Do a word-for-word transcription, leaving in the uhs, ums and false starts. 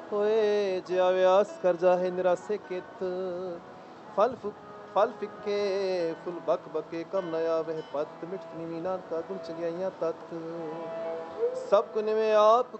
ਹੋਏ ਜਿਆ ਵਿਆਸ ਕਰ ਜਾਹੇ ਨਿਰਾਸੇ ਕਿਤ ਫਲ ਫੁ ਫਲ ਫਿੱਕੇ ਫੁੱਲ ਬਕ ਬਕੇ ਕਮ ਨ ਆਵਹਿ ਪਤ ਮਿਠਤ ਨੀਵੀਂ ਨਾਨਕਾ ਗੁਣ ਚੰਗਿਆਈਆਂ ਤਤ ਸਭ ਕੋ ਨਿਵੇਂ ਆਪ